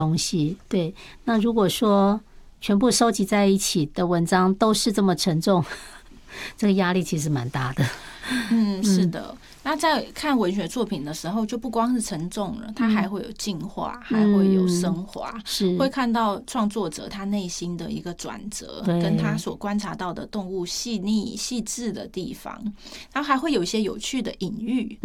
东西。对，那如果说全部收集在一起的文章都是这么沉重，这个压力其实蛮大的。 是的。那在看文学作品的时候，就不光是沉重了，它还会有进化，还会有升华， 是会看到创作者他内心的一个转折，跟他所观察到的动物细腻细致的地方，然后还会有一些有趣的隐喻。